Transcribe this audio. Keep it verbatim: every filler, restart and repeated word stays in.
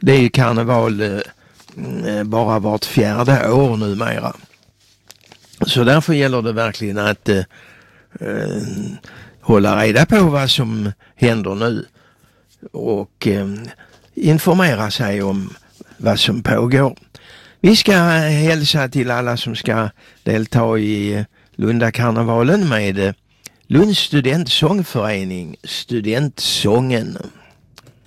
det är ju karneval eh, bara vart fjärde år numera. Så därför gäller det verkligen att eh, eh, hålla reda på vad som händer nu och eh, informera sig om vad som pågår. Vi ska hälsa till alla som ska delta i Lundakarnevalen med Lunds studentsångförening, Studentsången.